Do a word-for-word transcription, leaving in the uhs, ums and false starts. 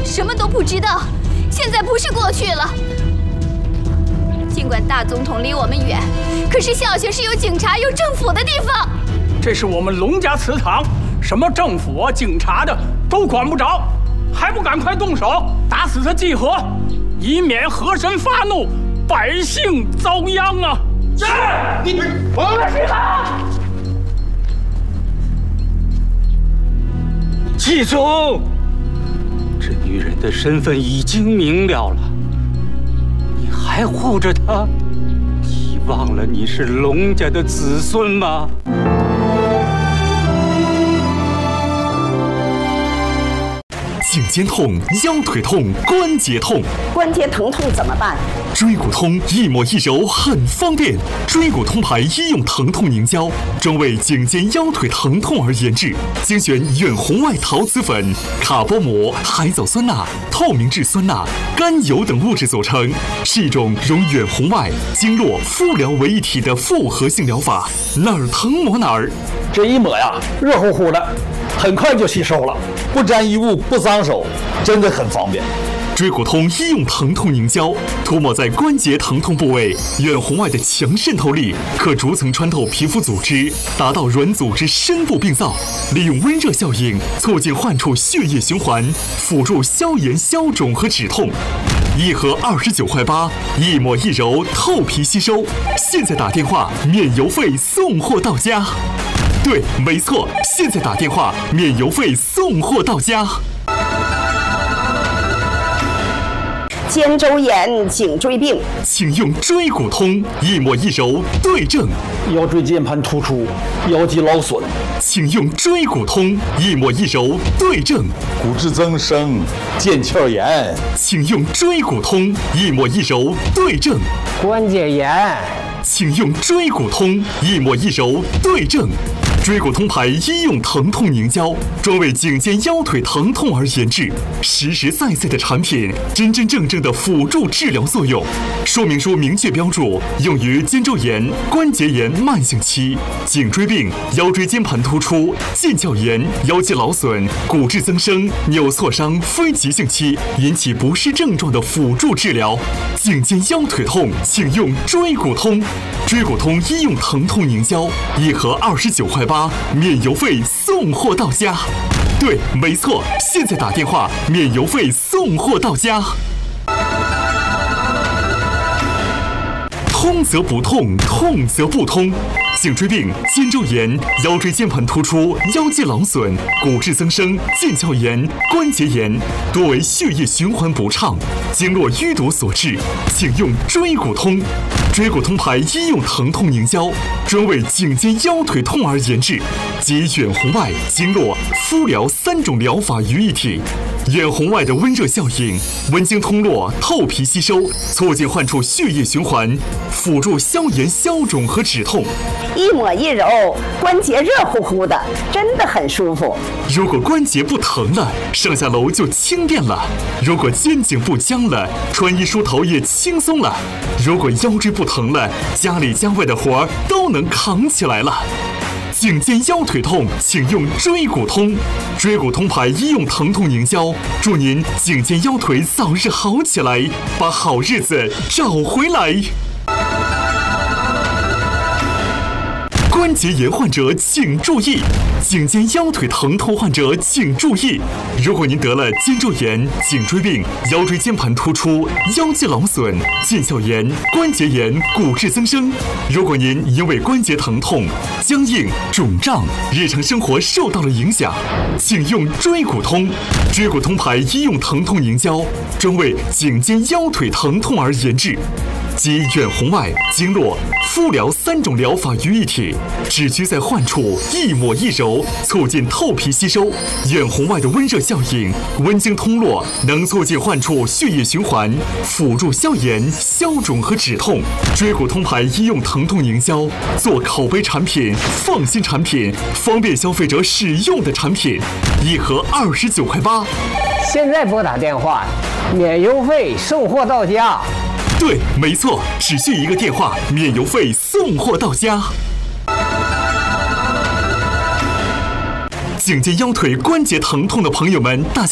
什么都不知道。现在不是过去了。尽管大总统离我们远，可是孝学是有警察、有政府的地方。 这是我们龙家祠堂，什么政府啊、警察的都管不着，还不赶快动手打死他祭河，以免河神发怒，百姓遭殃啊！是，你我们去吧。 季总，这女人的身份已经明了了，你还护着她？你忘了你是龙家的子孙吗？ 颈肩痛、腰腿痛、关节痛， 关节疼痛怎么办？ 椎骨通一抹一揉很方便，椎骨通牌医用疼痛凝胶，专为颈肩腰腿疼痛而研制，精选远红外陶瓷粉、卡波膜、海藻酸钠、透明质酸钠、甘油等物质组成，是一种融远红外、经络、敷疗为一体的复合性疗法，哪儿疼抹哪儿。 这一抹呀，热乎乎的，很快就吸收了，不沾衣物，不脏手，真的很方便。 椎骨通医用疼痛凝胶，涂抹在关节疼痛部位，远红外的强渗透力可逐层穿透皮肤组织，达到软组织深部病灶，利用温热效应促进患处血液循环，辅助消炎消肿和止痛。一盒二十九块八，一抹一揉，透皮吸收。现在打电话免邮费送货到家。对，没错，现在打电话免邮费送货到家。 肩周炎、颈椎病， 请用椎骨通，一抹一揉对症。 腰椎间盘突出、腰肌劳损， 请用椎骨通，一抹一揉对症。 骨质增生、腱鞘炎， 请用椎骨通，一抹一揉对症。 关节炎， 请用椎骨通，一抹一揉对症。椎骨通牌医用疼痛凝胶，专为颈肩腰腿疼痛而研制，实实在在的产品，真真正正的辅助治疗作用。说明书明确标注，用于肩周炎、关节炎慢性期、颈椎病、腰椎间盘突出、腱鞘炎、腰肌劳损、骨质增生、扭挫伤非急性期引起不适症状的辅助治疗。颈肩腰腿痛，请用椎骨通。椎骨通医用疼痛凝胶，一盒二十九块八，免邮费送货到家。对，没错，现在打电话免邮费送货到家。通则不痛，痛则不通。颈椎病、肩周炎、腰椎间盘突出、腰肌劳损、骨质增生、腱鞘炎、关节炎，多为血液循环不畅、经络淤堵所致，请用椎骨通。椎骨通牌医用疼痛凝胶，专为颈肩腰腿痛而研制，集远红外、经络、敷疗三种疗法于一体。远红外的温热效应，温经通络，透皮吸收，促进患处血液循环，辅助消炎消肿和止痛。 一抹一揉，关节热乎乎的，真的很舒服。 如果关节不疼了，上下楼就轻便了；如果肩颈不僵了，穿衣梳头也轻松了；如果腰椎不疼了，家里家外的活儿都能扛起来了。颈肩腰腿痛，请用椎骨通。椎骨通牌医用疼痛凝胶，祝您颈肩腰腿早日好起来，把好日子找回来。关节炎患者请注意，颈肩腰腿疼痛患者请注意。如果您得了肩周炎、颈椎病、腰椎间盘突出、腰肌劳损、腱鞘炎、关节炎、骨质增生，如果您因为关节疼痛、僵硬、肿胀，日常生活受到了影响，请用椎骨通。椎骨通牌医用疼痛凝胶，专为颈肩腰腿疼痛而研制，集远红外、经络、敷疗三种疗法于一体，只需在患处一抹一揉，促进透皮吸收。远红外的温热效应，温经通络，能促进患处血液循环，辅助消炎、消肿和止痛。椎骨通牌医用疼痛凝胶，做口碑产品、放心产品、方便消费者使用的产品，一盒二十九块八。 现在拨打电话，免邮费送货到家。 对，没错，只需一个电话，免邮费送货到家。颈肩腰腿关节疼痛的朋友们，大家